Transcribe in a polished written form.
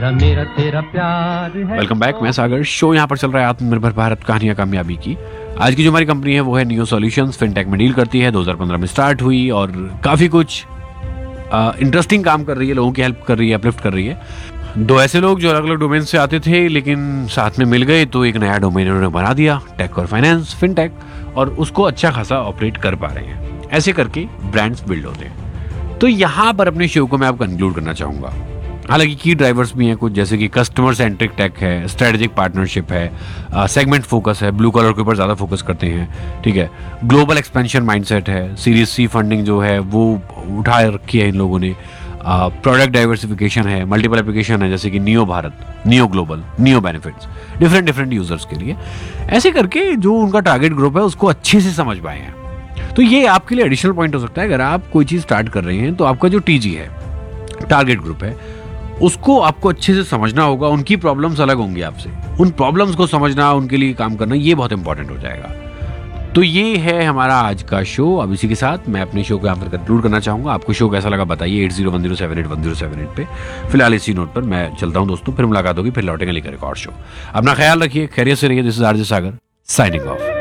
तेरा मेरा तेरा प्यार है। वेलकम बैक, मैं सागर। शो यहाँ पर चल रहा है आत्मनिर्भर भारत कहानियां कामयाबी की। आज की जो हमारी कंपनी है वो है नियो सॉल्यूशंस। फिनटेक में डील करती है, 2015 में स्टार्ट हुई और काफ़ी कुछ इंटरेस्टिंग काम कर रही है, लोगों की हेल्प कर रही है, अपलिफ्ट कर रही है। दो ऐसे लोग जो अलग अलग डोमेन से आते थे लेकिन साथ में मिल गए तो एक नया डोमेन उन्होंने बना दिया, टेक और फाइनेंस, फिनटेक, और उसको अच्छा खासा ऑपरेट कर पा रहे हैं। ऐसे करके ब्रांड्स बिल्ड होते हैं। तो यहाँ पर अपने शो को मैं आपको कंक्लूड करना चाहूँगा। हालांकि की ड्राइवर्स भी हैं कुछ, जैसे कि कस्टमर सेंट्रिक टेक है, स्ट्रेटेजिक पार्टनरशिप है, सेगमेंट फोकस है, ब्लू कलर के ऊपर ज़्यादा फोकस करते हैं, ठीक है, ग्लोबल एक्सपेंशन माइंडसेट है, सीरीज सी फंडिंग जो है वो उठा रखी है इन लोगों ने, प्रोडक्ट डाइवर्सिफिकेशन है, मल्टीपल एप्लीकेशन है जैसे कि neo Bharat, neo global, neo benefits, different users के लिए। ऐसे करके जो उनका टारगेट ग्रुप है उसको अच्छे से समझ पाए हैं। तो ये आपके लिए एडिशनल पॉइंट हो सकता है। अगर आप कोई चीज़ स्टार्ट कर रहे हैं तो आपका जो टीजी है, टारगेट ग्रुप है, उसको आपको अच्छे से समझना होगा। उनकी प्रॉब्लम्स अलग होंगी आपसे, उन प्रॉब्लम्स को समझना, उनके लिए काम करना, ये बहुत इंपॉर्टेंट हो जाएगा। तो ये है हमारा आज का शो। अब इसी के साथ मैं अपने शो को यहाँ पर कंक्लूड करना चाहूँगा। आपको शो कैसा लगा बताइए 8010781078 पे। फिलहाल इसी नोट पर मैं चलता हूँ दोस्तों, फिर मुलाकात होगी, फिर लौटेंगे लेकर एक और शो। अपना ख्याल रखिए, खैरियत से रहिए। This is RJ Sagar signing off.